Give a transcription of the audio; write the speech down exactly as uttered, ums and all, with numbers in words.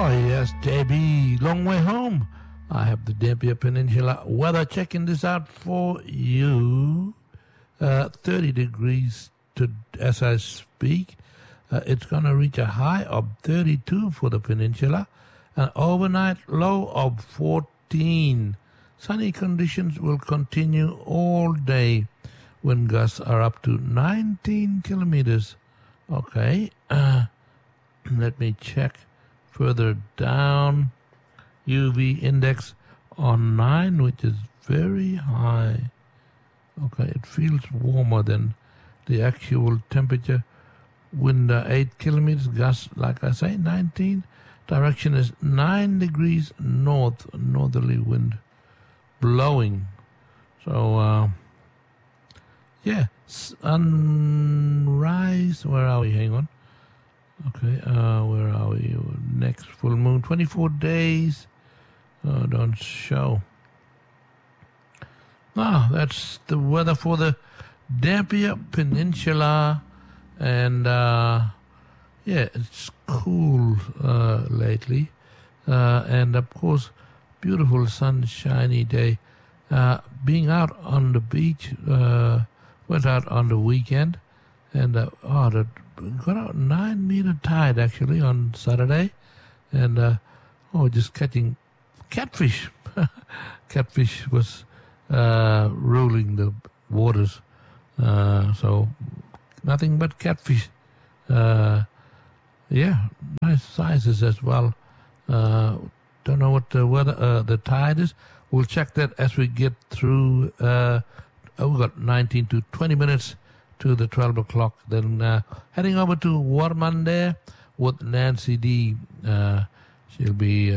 Oh, yes, Debbie. Long way home. I have the Dampier Peninsula weather checking this out for you. Uh, thirty degrees to, as I speak. Uh, it's going to reach a high of thirty-two for the peninsula. An overnight low of fourteen. Sunny conditions will continue all day. Wind gusts are up to nineteen kilometers. Okay. Uh, let me check further down. U V index on nine, which is very high. Okay, it feels warmer than the actual temperature. Wind uh, eight kilometers, gusts, like I say, nineteen. Direction is nine degrees north, northerly wind blowing. So, uh, yeah, sunrise. Where are we? Hang on. Okay, uh, where are we? Next full moon, twenty-four days. Oh, don't show. Ah, that's the weather for the Dampier Peninsula. And, uh, yeah, it's cool uh, lately. Uh, and, of course, beautiful sunshiny day. Uh, being out on the beach, uh, went out on the weekend. And, uh, oh, the, got out nine meter tide, actually, on Saturday. And, uh, oh, just catching catfish. Catfish was uh, ruling the waters. Uh, so nothing but catfish. Uh, yeah, nice sizes as well. Uh, don't know what the weather, uh, the tide is. We'll check that as we get through. Uh, oh, we've got nineteen to twenty minutes to the twelve o'clock. Then uh, heading over to Warrmandir with Nancy D. Uh, she'll be